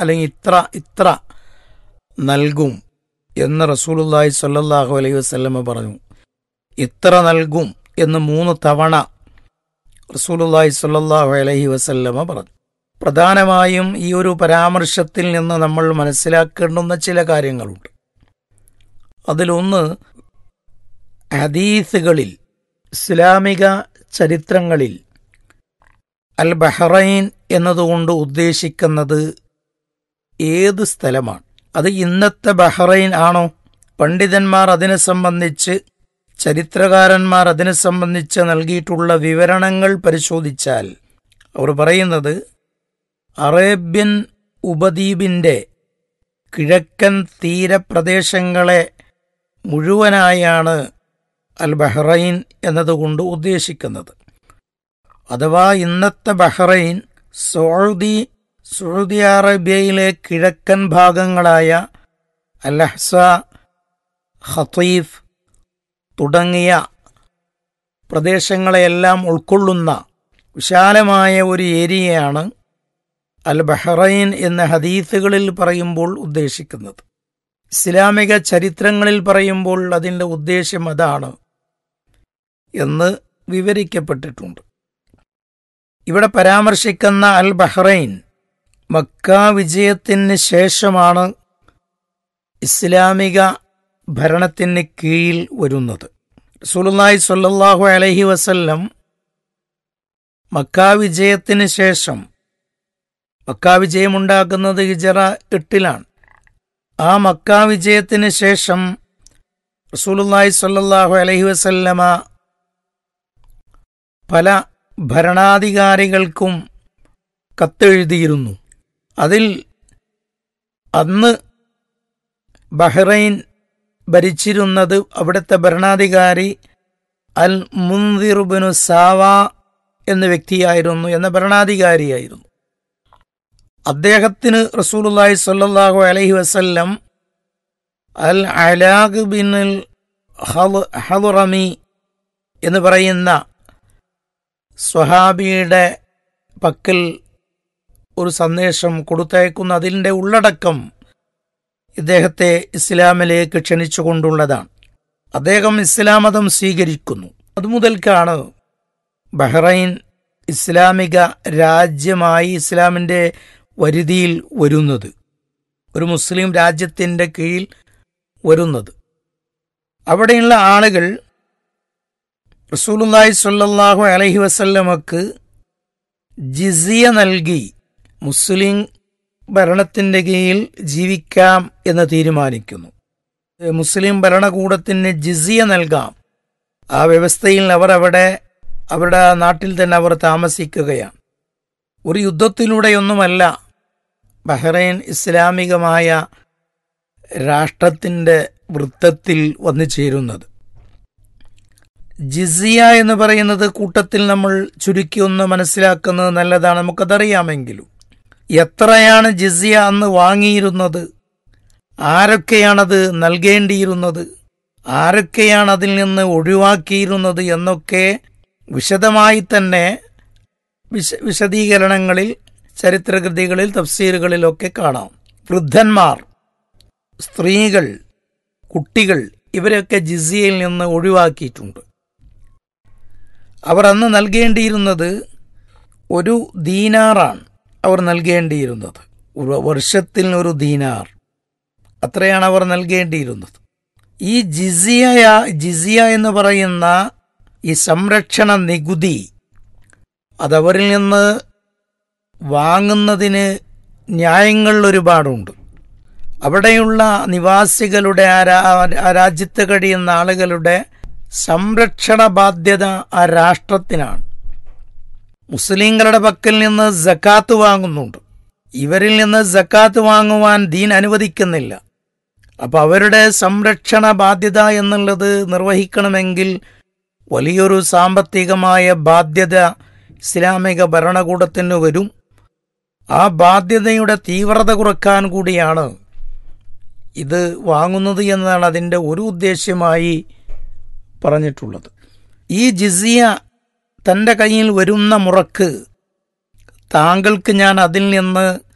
അല്ലെങ്കിൽ ഇത്ര നൽകും എന്ന് റസൂലുള്ളാഹി സ്വല്ലല്ലാഹു അലൈഹി വസല്ലമ പറഞ്ഞു. ഇത്ര നൽകും എന്ന് 3 തവണ റസൂലുള്ളാഹി സ്വല്ലല്ലാഹു അലൈഹി വസല്ലമ പറഞ്ഞു. പ്രധാനമായും ഈ ഒരു പരാമർശത്തിൽ നിന്ന് നമ്മൾ മനസ്സിലാക്കേണ്ടുന്ന ചില കാര്യങ്ങളുണ്ട്. അതിലൊന്ന്, ഹദീസുകളിൽ, ഇസ്ലാമിക ചരിത്രങ്ങളിൽ അൽ ബഹ്റൈൻ എന്നതുകൊണ്ട് ഉദ്ദേശിക്കുന്നത് ഏത് സ്ഥലമാണ്? അത് ഇന്നത്തെ ബഹ്റൈൻ ആണോ? പണ്ഡിതന്മാർ അതിനെ സംബന്ധിച്ച്, ചരിത്രകാരന്മാർ അതിനെ സംബന്ധിച്ച് നൽകിയിട്ടുള്ള വിവരണങ്ങൾ പരിശോധിച്ചാൽ അവർ പറയുന്നത് അറേബ്യൻ ഉപദ്വീപിൻ്റെ കിഴക്കൻ തീരപ്രദേശങ്ങളെ മുഴുവനായാണ് അൽ ബഹ്റൈൻ എന്നതുകൊണ്ട് ഉദ്ദേശിക്കുന്നത്. അഥവാ ഇന്നത്തെ ബഹ്റൈൻ സൗദി അറേബ്യയിലെ കിഴക്കൻ ഭാഗങ്ങളായ അൽ അഹ്സ, ഖതീഫ് തുടങ്ങിയ പ്രദേശങ്ങളെയെല്ലാം ഉൾക്കൊള്ളുന്ന വിശാലമായ ഒരു ഏരിയയാണ് അൽ ബഹ്റൈൻ എന്ന ഹദീസുകളിൽ പറയുമ്പോൾ ഉദ്ദേശിക്കുന്നത്. ഇസ്ലാമിക ചരിത്രങ്ങളിൽ പറയുമ്പോൾ അതിൻ്റെ ഉദ്ദേശ്യം അതാണ് എന്ന് വിവരിക്കപ്പെട്ടിട്ടുണ്ട്. ഇവിടെ പരാമർശിക്കുന്ന അൽ ബഹ്റൈൻ മക്ക വിജയത്തിന് ശേഷമാണ് ഇസ്ലാമിക ഭരണത്തിന് കീഴിൽ വരുന്നത്. റസൂലുള്ളാഹി സ്വല്ലല്ലാഹു അലൈഹി വസല്ലം മക്ക വിജയത്തിന് ശേഷം, മക്ക വിജയമുണ്ടാക്കുന്നത് ഹിജറ 8-ലാണ്. ആ മക്ക വിജയത്തിന് ശേഷം റസൂലുള്ളാഹി സ്വല്ലല്ലാഹു അലൈഹി വസല്ലമ പല ഭരണാധികാരികൾക്കും കത്തെഴുതിയിരുന്നു. അതിൽ അന്ന് ബഹ്റൈൻ ഭരിച്ചിരുന്നത് അവിടുത്തെ ഭരണാധികാരി അൽ മുൻദിർ ഇബ്നു സാവ എന്ന വ്യക്തിയായിരുന്നു, എന്ന ഭരണാധികാരിയായിരുന്നു. അദ്ദേഹത്തിന് റസൂലുള്ളാഹി സ്വല്ലല്ലാഹു അലൈഹി വസല്ലം അൽ അലാഖ് ബിൻ ഹളുറമി എന്ന് പറയുന്ന സ്വഹാബിയുടെ പക്കൽ ഒരു സന്ദേശം കൊടുത്തയക്കുന്ന അതിൻ്റെ ഉള്ളടക്കം ഇദ്ദേഹത്തെ ഇസ്ലാമിലേക്ക് ക്ഷണിച്ചുകൊണ്ടുള്ളതാണ്. അദ്ദേഹം ഇസ്ലാം മതം സ്വീകരിക്കുന്നു. അതുമുതൽക്കാണ് ബഹ്റൈൻ ഇസ്ലാമിക രാജ്യമായി ഇസ്ലാമിൻ്റെ വരുതിയിൽ വരുന്നത്, ഒരു മുസ്ലിം രാജ്യത്തിൻ്റെ കീഴിൽ വരുന്നത്. അവിടെയുള്ള ആളുകൾ റസൂലുള്ളാഹി സ്വല്ലല്ലാഹു അലൈഹി വസല്ലമക്ക് ജിസിയ നൽകി മുസ്ലിം ഭരണത്തിൻ്റെ കീഴിൽ ജീവിക്കാം എന്ന് തീരുമാനിക്കുന്നു. മുസ്ലിം ഭരണകൂടത്തിന് ജിസിയ നൽകാം. ആ വ്യവസ്ഥയിൽ അവരുടെ നാട്ടിൽ തന്നെ അവർ താമസിക്കുകയാണ്. ഒരു യുദ്ധത്തിലൂടെയൊന്നുമല്ല ബഹ്റൈൻ ഇസ്ലാമികമായ രാഷ്ട്രത്തിൻ്റെ വൃത്തത്തിൽ വന്നു ചേരുന്നത്. ജിസിയ എന്ന് പറയുന്നത് കൂട്ടത്തിൽ നമ്മൾ ചുരുക്കി ഒന്ന് മനസ്സിലാക്കുന്നത് നല്ലതാണ്. നമുക്കതറിയാമെങ്കിലും എത്രയാണ് ജിസിയ അന്ന് വാങ്ങിയിരുന്നത്, ആരൊക്കെയാണത് നൽകേണ്ടിയിരുന്നത്, ആരൊക്കെയാണ് അതിൽ നിന്ന് ഒഴിവാക്കിയിരുന്നത് എന്നൊക്കെ വിശദമായി തന്നെ വിശദീകരണങ്ങളിൽ, ചരിത്രകൃതികളിൽ, തഫ്സീറുകളിലൊക്കെ കാണാം. വൃദ്ധന്മാർ, സ്ത്രീകൾ, കുട്ടികൾ ഇവരൊക്കെ ജിസിയയിൽ നിന്ന് ഒഴിവാക്കിയിട്ടുണ്ട്. അവർ അന്ന് നൽകേണ്ടിയിരുന്നത് 1 ദീനാറാണ് അവർ നൽകേണ്ടിയിരുന്നത്. വർഷത്തിൽ 1 ദീനാർ, അത്രയാണ് അവർ നൽകേണ്ടിയിരുന്നത്. ഈ ജിസിയ എന്ന് പറയുന്ന ഈ സംരക്ഷണ നികുതി അതവരിൽ നിന്ന് വാങ്ങുന്നതിന് ന്യായങ്ങൾ ഒരുപാടുണ്ട്. അവിടെയുള്ള നിവാസികളുടെ, ആ രാജ്യത്ത് കഴിയുന്ന ആളുകളുടെ സംരക്ഷണ ബാധ്യത ആ രാഷ്ട്രത്തിനാണ്. മുസ്ലിങ്ങളുടെ പക്കൽ നിന്ന് സക്കാത്ത് വാങ്ങുന്നുണ്ട്. ഇവരിൽ നിന്ന് സക്കാത്ത് വാങ്ങുവാൻ ദീൻ അനുവദിക്കുന്നില്ല. അപ്പോൾ അവരുടെ സംരക്ഷണ ബാധ്യത എന്നുള്ളത് നിർവഹിക്കണമെങ്കിൽ വലിയൊരു സാമ്പത്തികമായ ബാധ്യത ഇസ്ലാമിക ഭരണകൂടത്തിന് വരും. ആ ബാധ്യതയുടെ തീവ്രത കുറക്കാൻ കൂടിയാണ് ഇത് വാങ്ങുന്നത് എന്നതാണ് അതിൻ്റെ ഒരു ഉദ്ദേശ്യമായി പറഞ്ഞിട്ടുള്ളത്. ഈ ജിസിയ തൻ്റെ കയ്യിൽ വരുന്ന മുറക്ക് താങ്കൾക്ക് ഞാൻ അതിൽ നിന്ന്